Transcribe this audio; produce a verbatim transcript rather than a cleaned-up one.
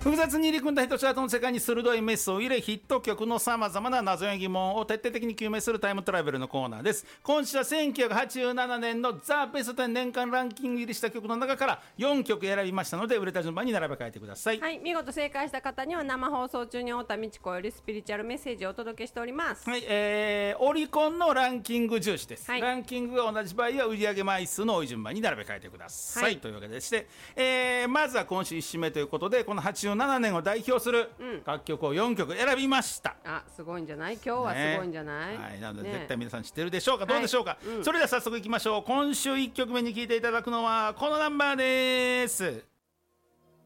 複雑に入り組んだヒットチャートの世界に鋭いメスを入れ、ヒット曲のさまざまな謎や疑問を徹底的に究明するタイムトラベルのコーナーです。今週はせんきゅうひゃくはちじゅうななねんのザ・ベストテン年間ランキング入りした曲の中からよんきょく選びましたので、売れた順番に並べ替えてください。 はい、見事正解した方には生放送中に太田美智子よりスピリチュアルメッセージをお届けしております。 はい、えー、オリコンのランキング重視です、 はい、 ランキングが同じ場合は売上枚数の多い順番に並べ替えてください、はい、というわけでして、えー、まずは今週いち週目ということで、このはちじゅうななねんを代表する楽曲をよんきょく選びました、 うん、あ、すごいんじゃない？今日はすごいんじゃない、 ね、はい、なのでね、 絶対皆さん知ってるでしょうか、どうでしょうか、はい、うん、それでは早速いきましょう。今週いっきょくめに聴いていただくのはこのナンバーです。